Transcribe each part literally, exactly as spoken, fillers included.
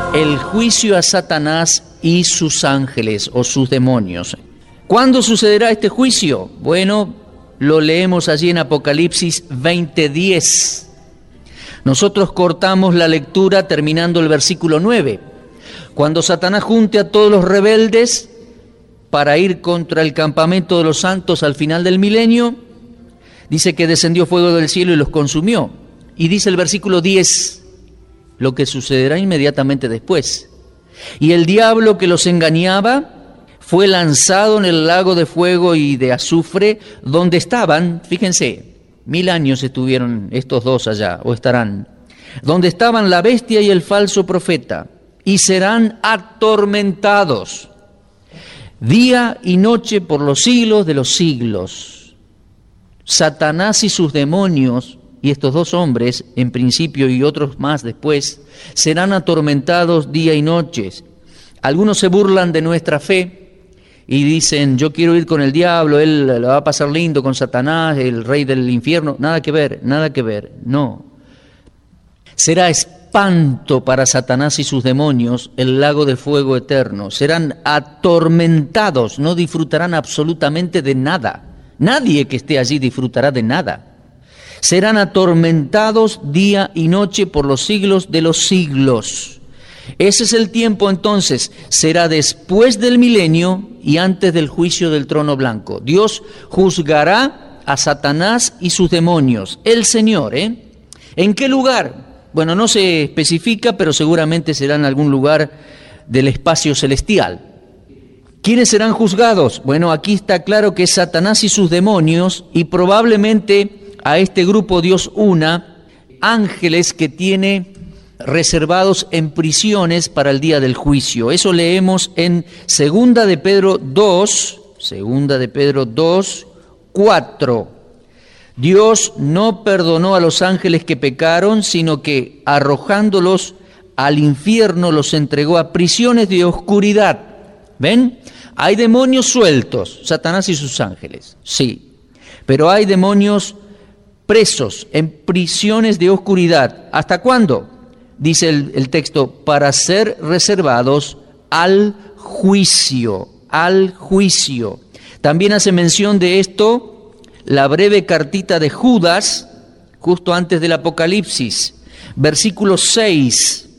el juicio a Satanás y sus ángeles o sus demonios. ¿Cuándo sucederá este juicio? Bueno, lo leemos allí en Apocalipsis veinte diez. Nosotros cortamos la lectura terminando el versículo nueve. Cuando Satanás junte a todos los rebeldes para ir contra el campamento de los santos al final del milenio, dice que descendió fuego del cielo y los consumió. Y dice el versículo diez, lo que sucederá inmediatamente después. Y el diablo que los engañaba fue lanzado en el lago de fuego y de azufre, donde estaban, fíjense, mil años estuvieron estos dos allá, o estarán, donde estaban la bestia y el falso profeta, y serán atormentados día y noche por los siglos de los siglos. Satanás y sus demonios, y estos dos hombres, en principio y otros más después, serán atormentados día y noche. Algunos se burlan de nuestra fe y dicen, yo quiero ir con el diablo, él la va a pasar lindo con Satanás, el rey del infierno. Nada que ver, nada que ver, no. Será espanto para Satanás y sus demonios el lago de fuego eterno. Serán atormentados, no disfrutarán absolutamente de nada. Nadie que esté allí disfrutará de nada. Serán atormentados día y noche por los siglos de los siglos. Ese es el tiempo entonces, será después del milenio y antes del juicio del trono blanco. Dios juzgará a Satanás y sus demonios, el Señor, ¿eh? ¿En qué lugar? Bueno, no se especifica, pero seguramente será en algún lugar del espacio celestial. ¿Quiénes serán juzgados? Bueno, aquí está claro que es Satanás y sus demonios, y probablemente a este grupo Dios una ángeles que tiene reservados en prisiones para el día del juicio. Eso leemos en Segunda de Pedro dos, Segunda de Pedro dos, cuatro. Dios no perdonó a los ángeles que pecaron, sino que arrojándolos al infierno los entregó a prisiones de oscuridad. ¿Ven? Hay demonios sueltos, Satanás y sus ángeles, sí, pero hay demonios presos en prisiones de oscuridad. ¿Hasta cuándo? Dice el, el texto, para ser reservados al juicio, al juicio. También hace mención de esto la breve cartita de Judas, justo antes del Apocalipsis, versículo seis.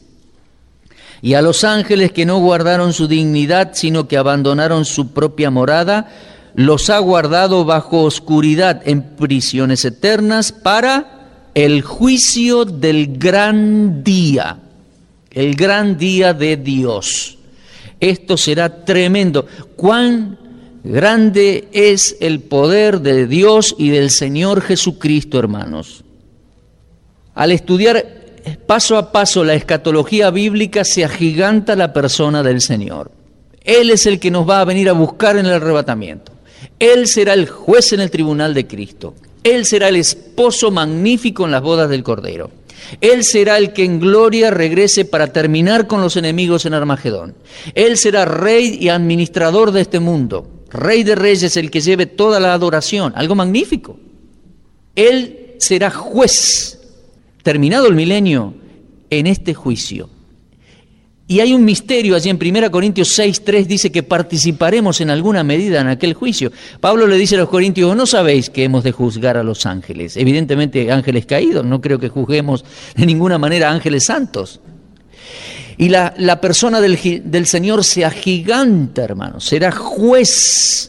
Y a los ángeles que no guardaron su dignidad, sino que abandonaron su propia morada, los ha guardado bajo oscuridad en prisiones eternas para el juicio del gran día, el gran día de Dios. Esto será tremendo. Cuán grande es el poder de Dios y del Señor Jesucristo, hermanos. Al estudiar paso a paso la escatología bíblica, se agiganta la persona del Señor. Él es el que nos va a venir a buscar en el arrebatamiento. Él será el juez en el tribunal de Cristo. Él será el esposo magnífico en las bodas del Cordero. Él será el que en gloria regrese para terminar con los enemigos en Armagedón. Él será rey y administrador de este mundo. Rey de reyes, el que lleve toda la adoración. Algo magnífico. Él será juez, terminado el milenio, en este juicio. Y hay un misterio allí en Primera Corintios seis, tres, dice que participaremos en alguna medida en aquel juicio. Pablo le dice a los corintios, ¿no sabéis que hemos de juzgar a los ángeles? Evidentemente ángeles caídos, no creo que juzguemos de ninguna manera ángeles santos. Y la, la persona del, del Señor se agiganta, hermanos, será juez.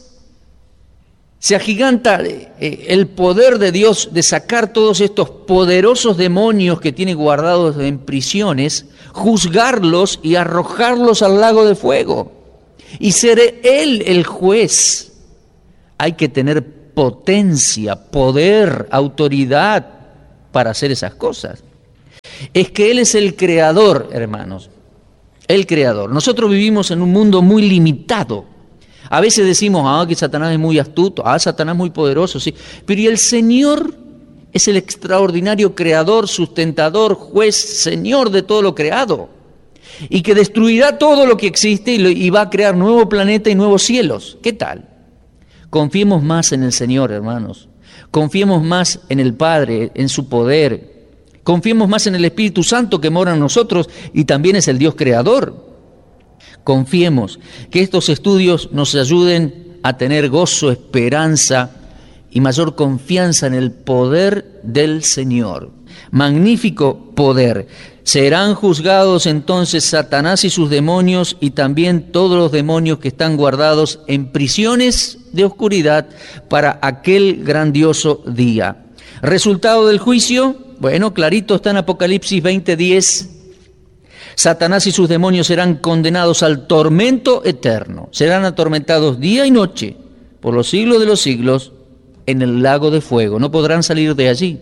Se agiganta eh, el poder de Dios de sacar todos estos poderosos demonios que tiene guardados en prisiones, juzgarlos y arrojarlos al lago de fuego. Y ser Él el juez. Hay que tener potencia, poder, autoridad para hacer esas cosas. Es que Él es el creador, hermanos. El creador. Nosotros vivimos en un mundo muy limitado. A veces decimos, ah, que Satanás es muy astuto, ah, Satanás es muy poderoso, sí. Pero y el Señor es el extraordinario creador, sustentador, juez, Señor de todo lo creado. Y que destruirá todo lo que existe y, lo, y va a crear nuevo planeta y nuevos cielos. ¿Qué tal? Confiemos más en el Señor, hermanos. Confiemos más en el Padre, en su poder. Confiemos más en el Espíritu Santo que mora en nosotros y también es el Dios creador. Confiemos que estos estudios nos ayuden a tener gozo, esperanza y mayor confianza en el poder del Señor. Magnífico poder. Serán juzgados entonces Satanás y sus demonios y también todos los demonios que están guardados en prisiones de oscuridad para aquel grandioso día. Resultado del juicio, bueno, clarito está en Apocalipsis veinte diez. Satanás y sus demonios serán condenados al tormento eterno. Serán atormentados día y noche por los siglos de los siglos en el lago de fuego. No podrán salir de allí.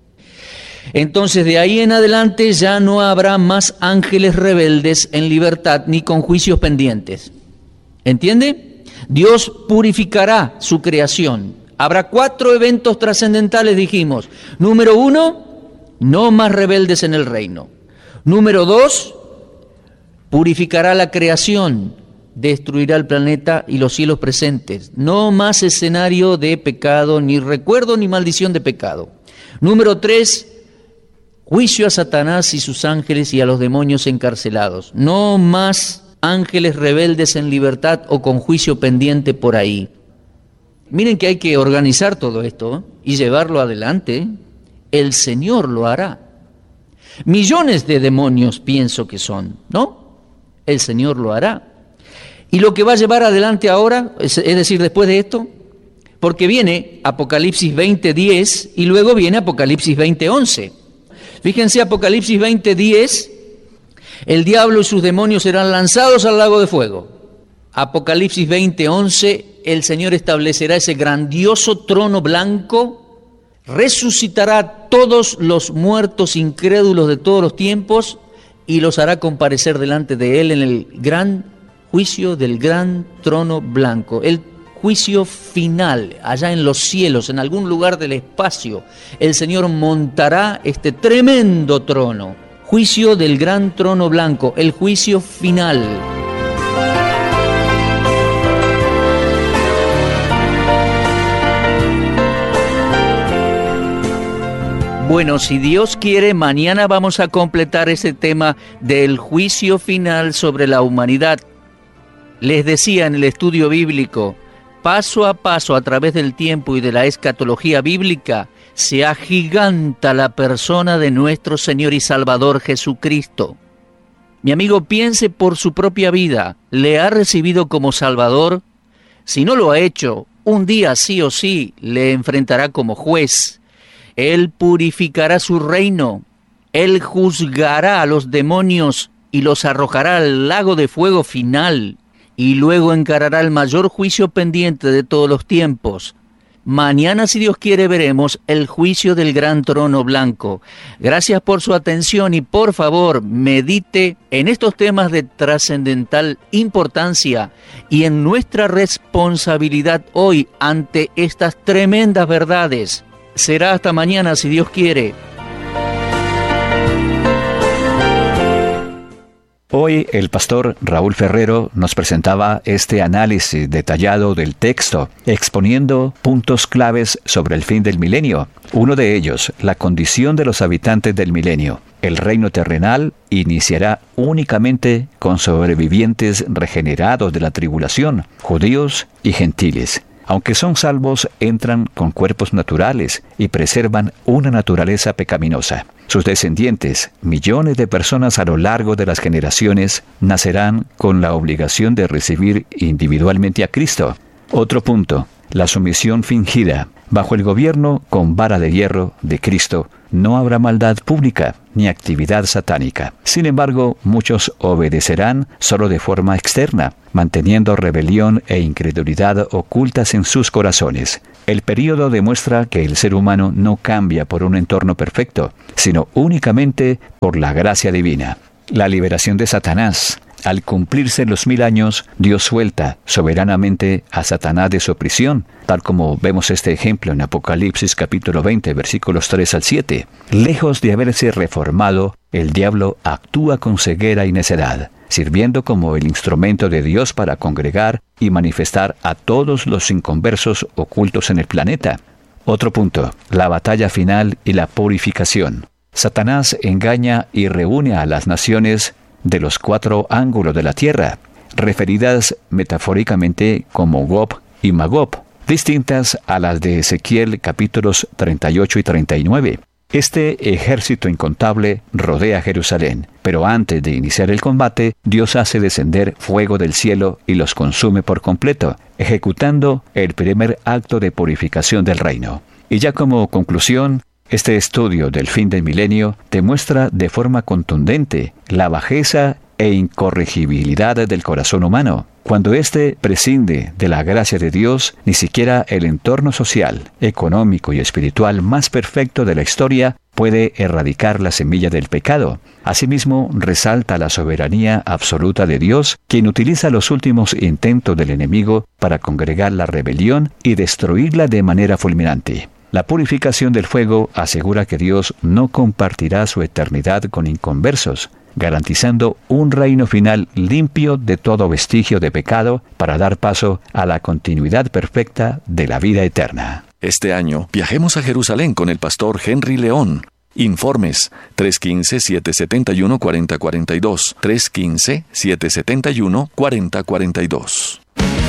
Entonces de ahí en adelante ya no habrá más ángeles rebeldes en libertad ni con juicios pendientes. ¿Entiende? Dios purificará su creación. Habrá cuatro eventos trascendentales, dijimos. Número uno, no más rebeldes en el reino. Número dos, purificará la creación, destruirá el planeta y los cielos presentes. No más escenario de pecado, ni recuerdo ni maldición de pecado. Número tres, juicio a Satanás y sus ángeles y a los demonios encarcelados. No más ángeles rebeldes en libertad o con juicio pendiente por ahí. Miren que hay que organizar todo esto, ¿eh? Y llevarlo adelante. El Señor lo hará. Millones de demonios pienso que son, ¿no? El Señor lo hará. Y lo que va a llevar adelante ahora, es, es decir, después de esto, porque viene Apocalipsis veinte diez y luego viene Apocalipsis veinte once. Fíjense, Apocalipsis veinte diez, el diablo y sus demonios serán lanzados al lago de fuego. Apocalipsis veinte once, el Señor establecerá ese grandioso trono blanco, resucitará a todos los muertos incrédulos de todos los tiempos y los hará comparecer delante de Él en el gran juicio del gran trono blanco. El juicio final, allá en los cielos, en algún lugar del espacio, el Señor montará este tremendo trono. Juicio del gran trono blanco, el juicio final. Bueno, si Dios quiere, mañana vamos a completar ese tema del juicio final sobre la humanidad. Les decía en el estudio bíblico, paso a paso a través del tiempo y de la escatología bíblica, se agiganta la persona de nuestro Señor y Salvador Jesucristo. Mi amigo, piense por su propia vida, ¿le ha recibido como Salvador? Si no lo ha hecho, un día sí o sí le enfrentará como juez. Él purificará su reino, Él juzgará a los demonios y los arrojará al lago de fuego final, y luego encarará el mayor juicio pendiente de todos los tiempos. Mañana, si Dios quiere, veremos el juicio del gran trono blanco. Gracias por su atención y por favor, medite en estos temas de trascendental importancia y en nuestra responsabilidad hoy ante estas tremendas verdades. Será hasta mañana, si Dios quiere. Hoy el pastor Raúl Ferrero nos presentaba este análisis detallado del texto, exponiendo puntos claves sobre el fin del milenio. Uno de ellos, la condición de los habitantes del milenio. El reino terrenal iniciará únicamente con sobrevivientes regenerados de la tribulación, judíos y gentiles. Aunque son salvos, entran con cuerpos naturales y preservan una naturaleza pecaminosa. Sus descendientes, millones de personas a lo largo de las generaciones, nacerán con la obligación de recibir individualmente a Cristo. Otro punto, la sumisión fingida. Bajo el gobierno con vara de hierro de Cristo, no habrá maldad pública ni actividad satánica. Sin embargo, muchos obedecerán solo de forma externa, manteniendo rebelión e incredulidad ocultas en sus corazones. El período demuestra que el ser humano no cambia por un entorno perfecto, sino únicamente por la gracia divina. La liberación de Satanás. Al cumplirse los mil años, Dios suelta soberanamente a Satanás de su prisión, tal como vemos este ejemplo en Apocalipsis capítulo veinte, versículos tres al siete. Lejos de haberse reformado, el diablo actúa con ceguera y necedad, sirviendo como el instrumento de Dios para congregar y manifestar a todos los inconversos ocultos en el planeta. Otro punto, la batalla final y la purificación. Satanás engaña y reúne a las naciones de los cuatro ángulos de la tierra, referidas metafóricamente como Gog y Magog, distintas a las de Ezequiel capítulos treinta y ocho y treinta y nueve. Este ejército incontable rodea Jerusalén, pero antes de iniciar el combate, Dios hace descender fuego del cielo y los consume por completo, ejecutando el primer acto de purificación del reino. Y ya como conclusión, este estudio del fin del milenio demuestra de forma contundente la bajeza e incorregibilidad del corazón humano. Cuando éste prescinde de la gracia de Dios, ni siquiera el entorno social, económico y espiritual más perfecto de la historia puede erradicar la semilla del pecado. Asimismo, resalta la soberanía absoluta de Dios, quien utiliza los últimos intentos del enemigo para congregar la rebelión y destruirla de manera fulminante. La purificación del fuego asegura que Dios no compartirá su eternidad con inconversos, garantizando un reino final limpio de todo vestigio de pecado para dar paso a la continuidad perfecta de la vida eterna. Este año viajemos a Jerusalén con el pastor Henry León. Informes tres uno cinco, siete siete uno, cuatro cero cuatro dos, tres uno cinco, siete siete uno, cuatro cero cuatro dos.